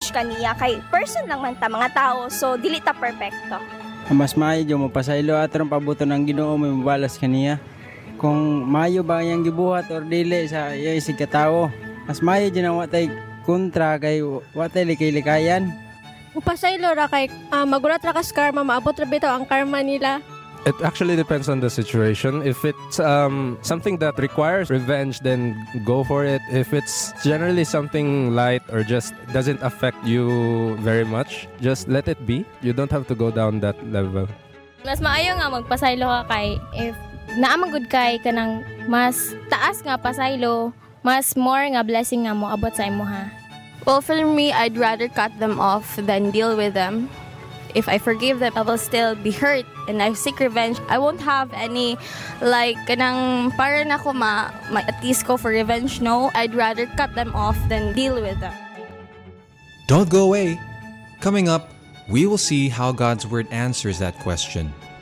revenge kaniya kay person lang man ta mga tao, so dili ta perfecto. Mas maayo mo pasaylo atron pabuto ng Ginoo may mabalas kaniya. Kung maayo ba yang gibuhat or dili sa iya isig katao, mas maayo din ang watay kontra kay watay likay-likayan. Upasaylo ra kay magulat ra kas karma, maabot ra bitaw ang karma nila. It actually depends on the situation. If it's something that requires revenge, then go for it. If it's generally something light or just doesn't affect you very much, just let it be. You don't have to go down that level. Mas maayo nga magpasaylo ka kay if naamang good kay kanang mas taas nga pasaylo, mas more nga blessing nga mo abot sa imuha. Well, for me, I'd rather cut them off than deal with them. If I forgive them, I will still be hurt and I seek revenge. I won't have any, kanang para na ko at least go for revenge. No, I'd rather cut them off than deal with them. Don't go away. Coming up, we will see how God's Word answers that question.